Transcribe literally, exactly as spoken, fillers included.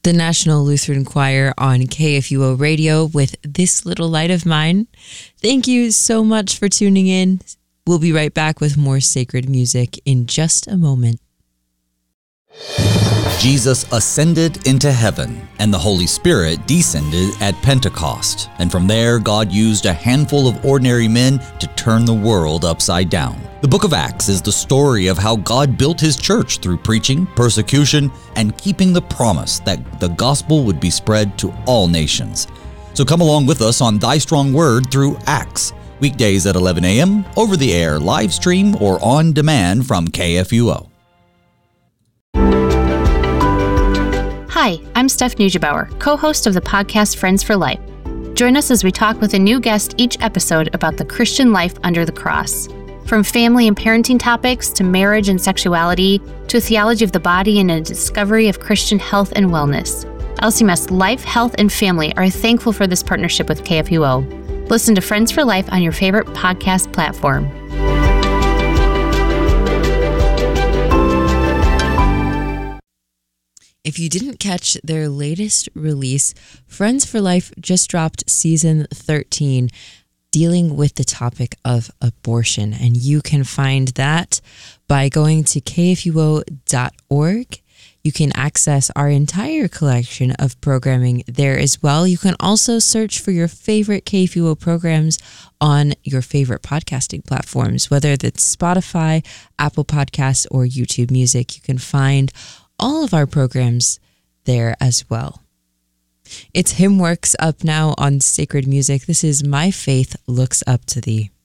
the National Lutheran Choir on K F U O Radio with This Little Light of Mine. Thank you so much for tuning in. We'll be right back with more sacred music in just a moment. Jesus ascended into heaven, and the Holy Spirit descended at Pentecost. And from there, God used a handful of ordinary men to turn the world upside down. The book of Acts is the story of how God built his church through preaching, persecution, and keeping the promise that the gospel would be spread to all nations. So come along with us on Thy Strong Word through Acts, weekdays at eleven a.m., over the air, live stream, or on demand from K F U O. Hi, I'm Steph Neugebauer, co-host of the podcast Friends for Life. Join us as we talk with a new guest each episode about the Christian life under the cross. From family and parenting topics to marriage and sexuality to a theology of the body and a discovery of Christian health and wellness. L C M S Life, Health, and Family are thankful for this partnership with K F U O. Listen to Friends for Life on your favorite podcast platform. If you didn't catch their latest release, Friends for Life just dropped season thirteen, dealing with the topic of abortion. And you can find that by going to K F U O dot org. You can access our entire collection of programming there as well. You can also search for your favorite K F U O programs on your favorite podcasting platforms, whether that's Spotify, Apple Podcasts, or YouTube Music. You can find all of our programs there as well. It's HymnWorks up now on Sacred Music. This is My Faith Looks Up to Thee.